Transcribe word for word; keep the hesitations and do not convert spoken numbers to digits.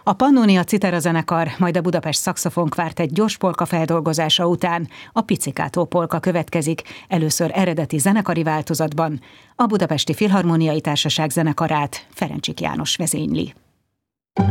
A Pannonia Citera zenekar, majd a Budapest Szaxofonkvárt egy gyors polka feldolgozása után a Pizzicato polka következik, először eredeti zenekari változatban. A Budapesti Filharmoniai Társaság zenekarát Ferencsik János vezényli.